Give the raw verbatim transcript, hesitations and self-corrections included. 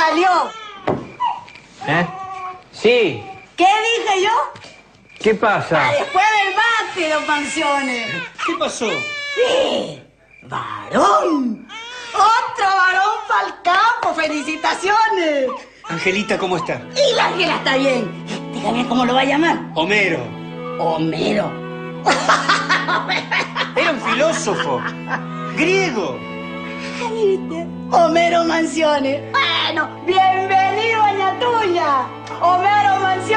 salió. ¿Eh? Sí. ¿Qué dije yo? ¿Qué pasa? Ah, después del mate, don Mansiones. ¿Qué pasó? Sí, varón. Otro varón para el campo. Felicitaciones. Angelita, ¿cómo está? Y la Ángela está bien. Dígame cómo lo va a llamar. Homero. Homero. Era un filósofo. Griego. ¿Viste? Homero Mansiones. Bueno, bienvenido, doña Tuya. Homero Mansiones.